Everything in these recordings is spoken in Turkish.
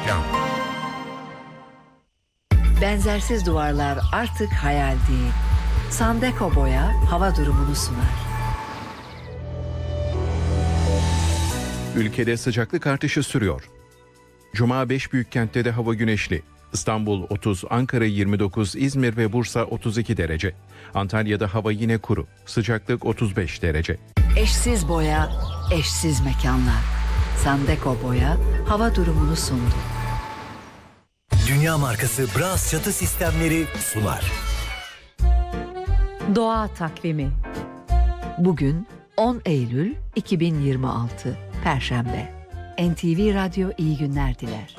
mekan. Benzersiz duvarlar artık hayal değil. Sandeko Boya hava durumunu sunar. Ülkede sıcaklık artışı sürüyor. Cuma 5 büyük kentte de hava güneşli. İstanbul 30, Ankara 29, İzmir ve Bursa 32 derece. Antalya'da hava yine kuru. Sıcaklık 35 derece. Eşsiz boya, eşsiz mekanlar. Sandeko Boya hava durumunu sundu. Dünya markası Bras çatı sistemleri sunar. Doğa takvimi. Bugün 10 Eylül 2026 Perşembe. NTV Radyo iyi günler diler.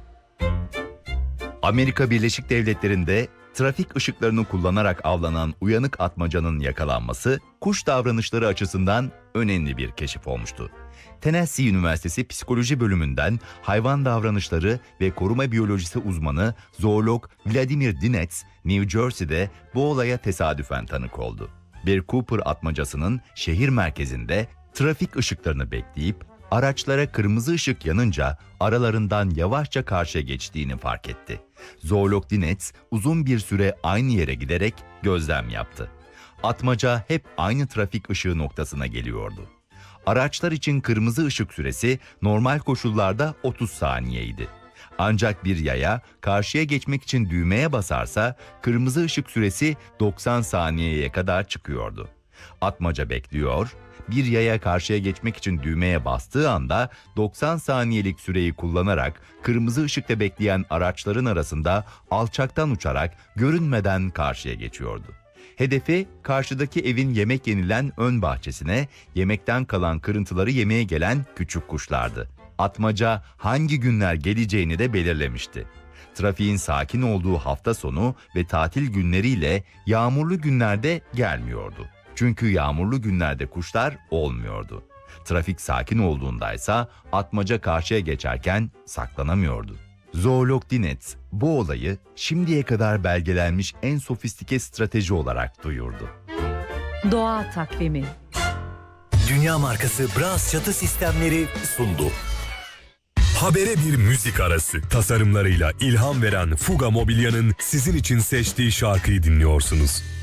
Amerika Birleşik Devletleri'nde trafik ışıklarını kullanarak avlanan uyanık atmacanın yakalanması kuş davranışları açısından önemli bir keşif olmuştu. Tennessee Üniversitesi Psikoloji Bölümünden hayvan davranışları ve koruma biyolojisi uzmanı zoolog Vladimir Dinets, New Jersey'de bu olaya tesadüfen tanık oldu. Bir Cooper atmacasının şehir merkezinde trafik ışıklarını bekleyip araçlara kırmızı ışık yanınca aralarından yavaşça karşıya geçtiğini fark etti. Zoolog Dinets uzun bir süre aynı yere giderek gözlem yaptı. Atmaca hep aynı trafik ışığı noktasına geliyordu. Araçlar için kırmızı ışık süresi normal koşullarda 30 saniyeydi. Ancak bir yaya karşıya geçmek için düğmeye basarsa kırmızı ışık süresi 90 saniyeye kadar çıkıyordu. Atmaca bekliyor, bir yaya karşıya geçmek için düğmeye bastığı anda 90 saniyelik süreyi kullanarak kırmızı ışıkta bekleyen araçların arasında alçaktan uçarak görünmeden karşıya geçiyordu. Hedefi karşıdaki evin yemek yenilen ön bahçesine, yemekten kalan kırıntıları yemeye gelen küçük kuşlardı. Atmaca hangi günler geleceğini de belirlemişti. Trafiğin sakin olduğu hafta sonu ve tatil günleriyle yağmurlu günlerde gelmiyordu. Çünkü yağmurlu günlerde kuşlar olmuyordu. Trafik sakin olduğundaysa atmaca karşıya geçerken saklanamıyordu. Zoolog Dinets bu olayı şimdiye kadar belgelenmiş en sofistike strateji olarak duyurdu. Doğa takvimi. Dünya markası Bras çatı sistemleri sundu. Habere bir müzik arası. Tasarımlarıyla ilham veren Fuga Mobilya'nın sizin için seçtiği şarkıyı dinliyorsunuz.